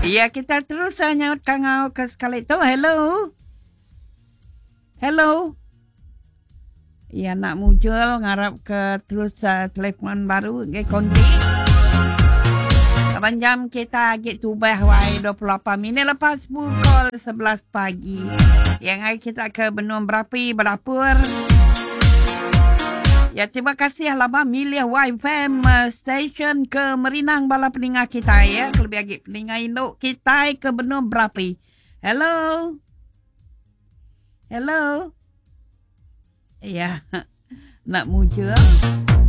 Ya, kita terus nyawat kangau ke sekali tu. Hello. Hello. Ya, nak muncul ngarap ke terus telefon baru ke konti. Kapan jam kita agak tubah wai 28 minit lepas pukul 11 pagi. Yang hari kita ke benua berapi berdapur. Ya, terima kasih lama milih YFM station ke Merinang bala peningat kita ya. Lebih agak peningat induk kita ke benua berapi. Hello. Hello. Ya, nak muncul.